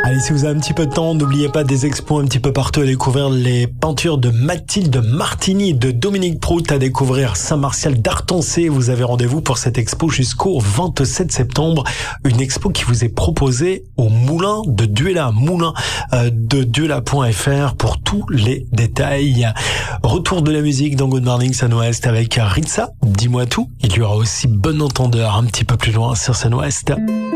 Allez, si vous avez un petit peu de temps, n'oubliez pas des expos un petit peu partout à découvrir les peintures de Mathilde Martini, de Dominique Prout à découvrir Saint-Martial d'Artencé. Vous avez rendez-vous pour cette expo jusqu'au 27 septembre. Une expo qui vous est proposée au Moulin de Duela, moulin de Duela.fr pour tous les détails. Retour de la musique dans Good Morning Sun West avec Ritza, dis-moi tout. Il y aura aussi Bon Entendeur un petit peu plus loin sur Sun West.